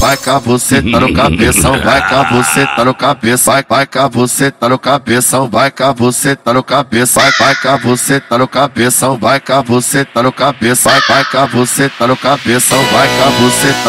vai cá você tá no cabeção, vai cá você tá no cabeça, vai cá você tá no cabeção, vai cá você tá no cabeça, vai cá você tá no cabeção, vai cá você tá no cabeça, vai cá você tá no cabeção, vai cá você tá